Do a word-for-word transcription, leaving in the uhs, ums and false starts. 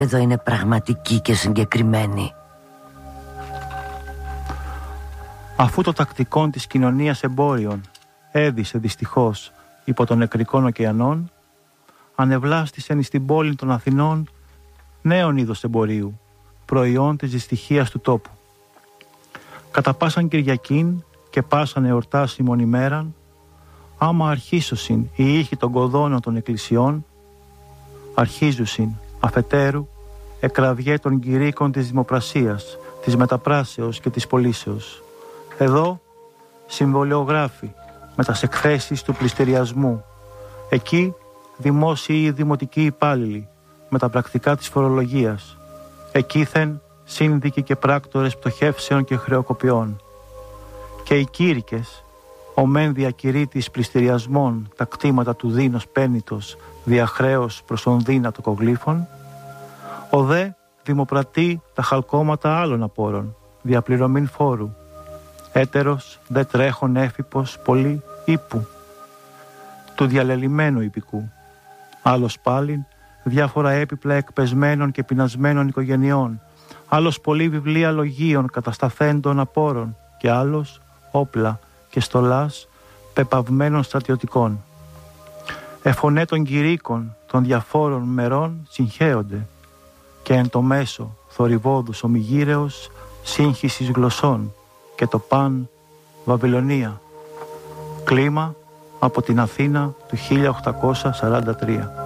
εδώ είναι πραγματική και συγκεκριμένη. Αφού το τακτικόν της κοινωνίας εμπόριων έδισε δυστυχώς υπό των νεκρικών ωκεανών, ανεβλάστησεν στην πόλη των Αθηνών νέον είδος εμπορίου, προϊόν της δυστυχίας του τόπου. Κατά πάσαν Κυριακήν και πάσαν εορτάσιμον ημέραν, άμα αρχίσωσιν οι ήχοι των κοδώνων των εκκλησιών, αρχίζουσιν αφετέρου εκραυγέ των κηρύκων της δημοπρασίας, της μεταπράσεως και της πωλήσεως. Εδώ συμβολιογράφοι με τας εκθέσεις του πληστηριασμού. Εκεί δημόσιοι ή δημοτικοί υπάλληλοι με τα πρακτικά της φορολογίας. Εκείθεν σύνδικοι και πράκτορες πτωχεύσεων και χρεοκοπιών. Και οι κήρυκες, ο μεν διακηρύτης πληστηριασμών τα κτήματα του δίνος πέννητος διαχρέως προς τον δύνατο κογλύφων, ο δε δημοπρατεί τα χαλκώματα άλλων απόρων, διαπληρωμήν φόρου. Έτερος δε τρέχον έφυπος πολύ ύπου, του διαλελειμμένου υπηκού. Άλλος πάλιν διάφορα έπιπλα εκπεσμένων και πεινασμένων οικογενειών, άλλος πολλή βιβλία λογίων κατασταθέντων απόρων και άλλος όπλα και στολάς πεπαυμένων στρατιωτικών. Εφωνέ των κηρύκων των διαφόρων μερών συγχέονται και εν το μέσο θορυβόδους ομιγύρεως σύγχυσης γλωσσών και το παν Βαβυλωνία. Κλίμα από την Αθήνα του χίλια οκτακόσια σαράντα τρία.